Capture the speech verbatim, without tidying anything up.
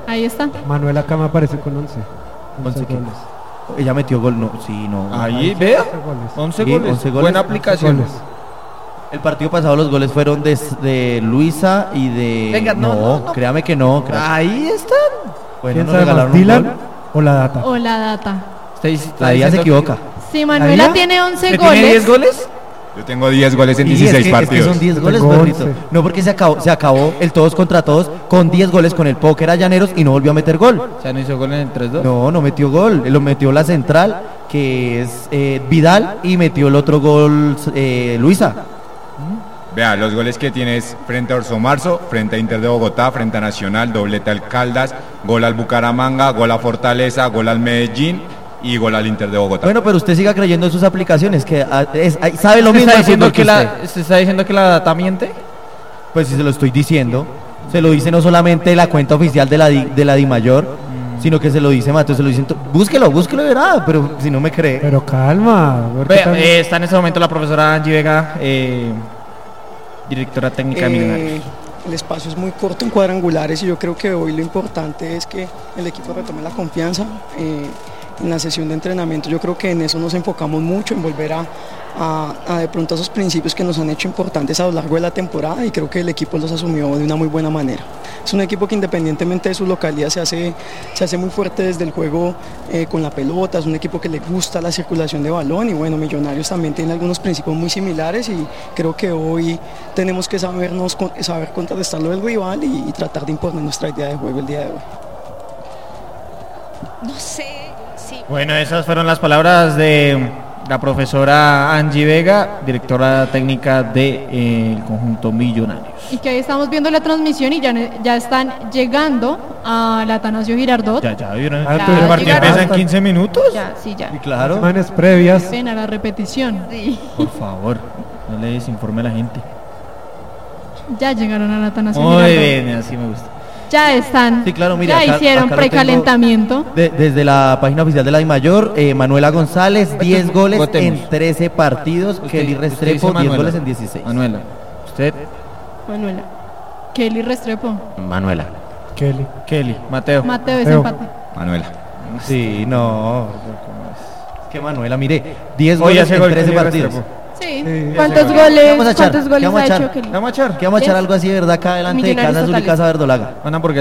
Ahí está. Manuela acá me aparece con once. once goles. Ella metió gol, no, sí, no. Ahí, vea. once Sí, goles. once goles. Buena aplicación. Goles. El partido pasado los goles fueron de, de Luisa y de... Venga, no, no, no. créame que no. créame. Ahí están. Bueno, ¿Quién nos sabe más, regalaron un Dylan gol. o la data? O la data. Usted está La Día se diciendo equivoca. Sí, Manuela ¿Ahí? tiene once ¿Que goles. tiene diez goles? Yo tengo diez goles en Y es dieciséis que- partidos. Es que son diez Yo goles, tengo perrito. once. No, porque se acabó, se acabó el todos contra todos con diez goles con el póker a Llaneros y no volvió a meter gol. O sea, no hizo gol en el tres dos. No, no metió gol. Lo metió la central, que es eh, Vidal, y metió el otro gol eh, Luisa. Vea, los goles que tienes frente a Orso Marzo, frente a Inter de Bogotá, frente a Nacional, doblete al Caldas, gol al Bucaramanga, gol a Fortaleza, gol al Medellín y gol al Inter de Bogotá. Bueno, pero usted siga creyendo en sus aplicaciones, que ah, es- ah, sabe lo ¿Se mismo está de diciendo fútbol que usted. la, ¿Se está diciendo que la data miente? Pues si se lo estoy diciendo, se lo dice no solamente la cuenta oficial de la Di, de la Dimayor, Mm. sino que se lo dice Mateo, se lo dicen, to- búsquelo, búsquelo de verdad, pero si no me cree. Pero calma. a ver qué Vea, tal- eh, está en este momento la profesora Angie Vega, eh, directora técnica de Millonarios. Eh, el espacio es muy corto en cuadrangulares y yo creo que hoy lo importante es que el equipo retome la confianza eh, en la sesión de entrenamiento. Yo creo que en eso nos enfocamos mucho, en volver a, a, a de pronto a esos principios que nos han hecho importantes a lo largo de la temporada, y creo que el equipo los asumió de una muy buena manera. Es un equipo que independientemente de su localidad se hace, se hace muy fuerte desde el juego eh, con la pelota, es un equipo que le gusta la circulación de balón, y bueno, Millonarios también tiene algunos principios muy similares, y creo que hoy tenemos que sabernos, con- saber contrarrestarlo del rival y, y tratar de imponer nuestra idea de juego el día de hoy. No sé, sí. Bueno, esas fueron las palabras de la profesora Angie Vega, directora técnica del conjunto Millonarios. Y que ahí estamos viendo la transmisión y ya, ne- ya están llegando al Atanasio Girardot. Ya, ya, ¿vieron? Ah, Ya, pero ¿El partido llegaron. empieza en quince minutos? Ya, sí, ya. Y claro, Semanas previas. Ven a la repetición. Sí. Por favor, no le desinforme a la gente. Ya llegaron al Atanasio Muy Girardot. bien, así me gusta. Ya están. Sí, claro, mire, ya acá- hicieron acá lo tengo. precalentamiento. de- desde la página oficial de la Dimayor, eh, Manuela González, diez goles votemos. en trece partidos, Usted- Kelly usted Restrepo, dice diez Manuela. goles en dieciséis. Manuela, usted, Manuela. Kelly Restrepo. Manuela. Kelly. Kelly, Mateo. Mateo, Mateo. desempate. Manuela. Sí, no. Es que Manuela, mire, diez Oye, goles hace en gol trece Kelly partidos. Restrepo. Sí. Sí. ¿Cuántos ¿Qué goles, vamos a echar? ¿cuántos ¿Qué goles vamos a ha echar? hecho Kelly? ¿Vamos a echar? ¿Qué vamos a echar Diez. algo así, verdad, acá adelante de Millonarios Casa Azul y totales. Casa Verdolaga? Una hamburguesa.